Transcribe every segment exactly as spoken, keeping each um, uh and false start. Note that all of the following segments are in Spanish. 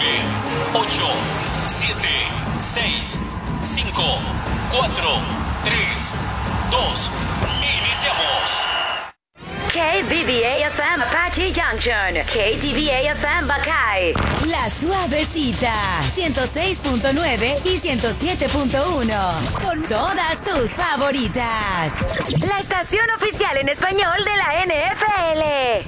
nueve, ocho, siete, seis, cinco, cuatro, tres, dos. Iniciamos. K B B A F M Apache Junction, K T V A F M Bacay, La Suavecita, ciento seis punto nueve y ciento siete punto uno, con todas tus favoritas. La estación oficial en español de la N F L.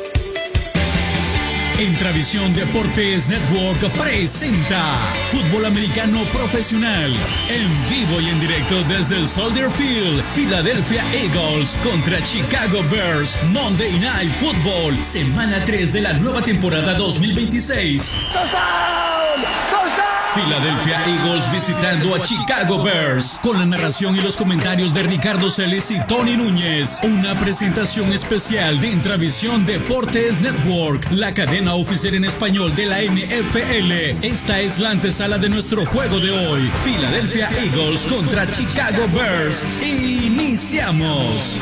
Intravisión Deportes Network presenta Fútbol Americano Profesional en vivo y en directo desde el Soldier Field. Philadelphia Eagles contra Chicago Bears. Monday Night Football, semana tres de la nueva temporada dos mil veintiséis. ¡Touchdown! ¡Touchdown! Philadelphia Eagles visitando a Chicago Bears, con la narración y los comentarios de Ricardo Celis y Tony Núñez. Una presentación especial de Intravisión Deportes Network, la cadena oficial en español de la N F L. Esta es la antesala de nuestro juego de hoy: Philadelphia Eagles contra Chicago Bears. ¡Iniciamos!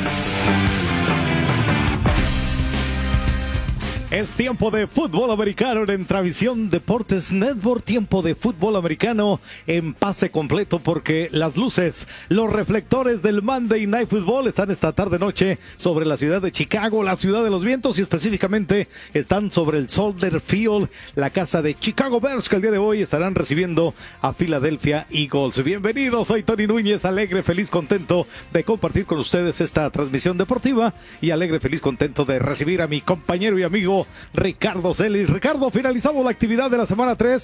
Es tiempo de fútbol americano en Intravisión Deportes Network, tiempo de fútbol americano en pase completo, porque las luces, los reflectores del Monday Night Football están esta tarde noche sobre la ciudad de Chicago, la ciudad de los vientos, y específicamente están sobre el Soldier Field, la casa de Chicago Bears, que el día de hoy estarán recibiendo a Philadelphia Eagles. Bienvenidos, soy Tony Núñez, alegre, feliz, contento de compartir con ustedes esta transmisión deportiva y alegre, feliz, contento de recibir a mi compañero y amigo Ricardo Celis. Ricardo, finalizamos la actividad de la semana tres